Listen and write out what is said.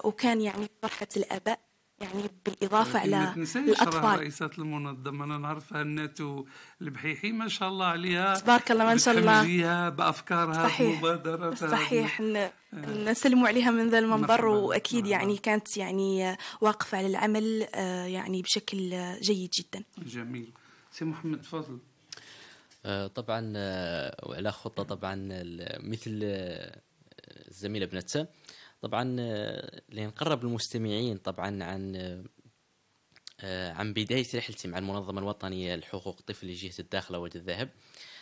وكان يعني فرحة الآباء يعني بالإضافة لكن ما على تنسيش راه الأطفال. رئيسة المنظمة أنا نعرفها الناتو البحيحي ما شاء الله عليها، تبارك الله ما شاء الله. بتحمجيها بأفكارها صحيح بمبادراتها. صحيح، نسلموا عليها من ذا المنبر، مرحبا وأكيد يعني مرحبا. كانت يعني واقفة على العمل يعني بشكل جيد جدا. جميل. سي محمد تفضل. طبعا وعلى خطة طبعا مثل الزميلة بنتسا طبعا لنقرب المستمعين طبعا عن بداية رحلتي مع المنظمة الوطنية لحقوق الطفل لجهة الداخلة وادي الذهب.